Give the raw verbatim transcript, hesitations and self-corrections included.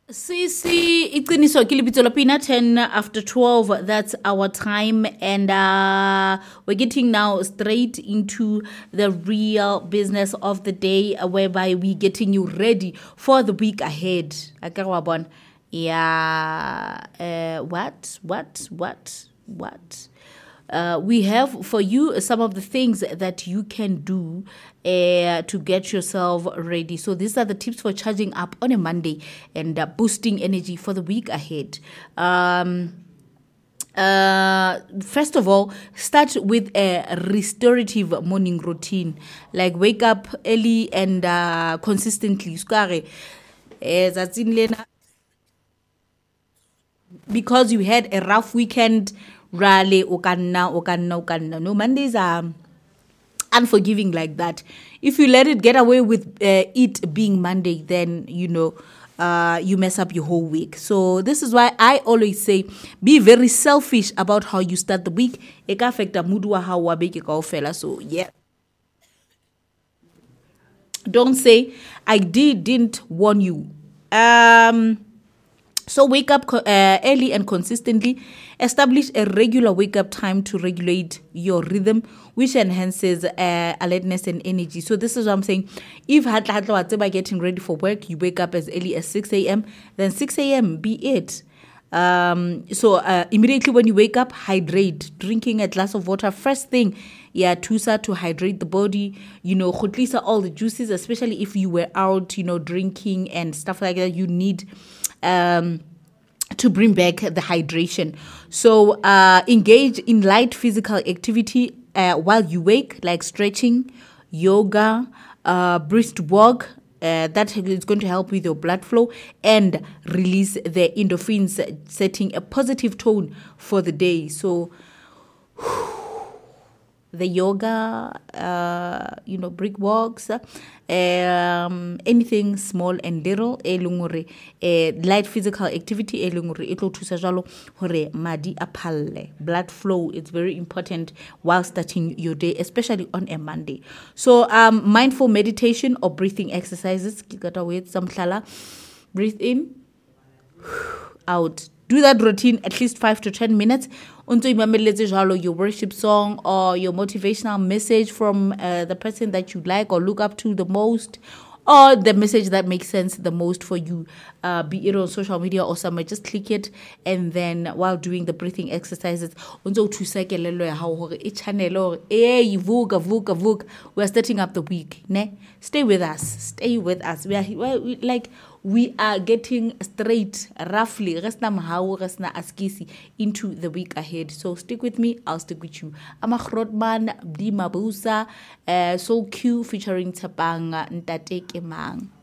Sisi, iqiniso ke lebitso la pina ten after twelve. That's our time, and uh, we're getting now straight into the real business of the day, uh, whereby we getting you ready for the week ahead. Akere wa bona? Yeah. Uh, what? What? What? What? Uh, we have for you some of the things that you can do uh, to get yourself ready. So these are the tips for charging up on a Monday and uh, boosting energy for the week ahead. Um, uh, first of all, start with a restorative morning routine, like wake up early and uh, consistently. Skare, eh, that's in lena. Because you had a rough weekend, rally, okanna, okanna, okanna. No, Mondays are unforgiving like that. If you let it get away with uh, it being Monday, then, you know, uh, you mess up your whole week. So this is why I always say, be very selfish about how you start the week. It can affect the mood wa how wa beke kaofela. So yeah. Don't say, I did, didn't warn you. Um... So wake up uh, early and consistently. Establish a regular wake-up time to regulate your rhythm, which enhances uh, alertness and energy. So this is what I'm saying. If by getting ready for work, you wake up as early as six a.m., then six a.m. be it. Um, so uh, immediately when you wake up, hydrate. Drinking a glass of water first thing. Yeah, tusa to hydrate the body. You know, khotlisa all the juices, especially if you were out, you know, drinking and stuff like that. You need um, to bring back the hydration. So uh, engage in light physical activity uh, while you wake, like stretching, yoga, uh, brisk walk. Uh, that is going to help with your blood flow and release the endorphins, setting a positive tone for the day. So the yoga, uh, you know, brick walks, um, anything small and little, e leng hore, eh, light physical activity, e leng hore, e tlo thusa jwalo hore madi a phalle. Blood flow is very important while starting your day, especially on a Monday. So, um, mindful meditation or breathing exercises. Breathe in, out. Do that routine at least five to ten minutes. Unto your worship song or your motivational message from uh, the person that you like or look up to the most, or the message that makes sense the most for you, uh, be it on social media or somewhere. Just click it, and then while doing the breathing exercises, unto to we're starting up the week. Ne? Stay with us. Stay with us. We are we, like we are getting straight, roughly, into the week ahead. So stick with me, I'll stick with you. I'm a Rodman, Di Mabusa, uh, Soul Q featuring Tabanga Ntate Kemang.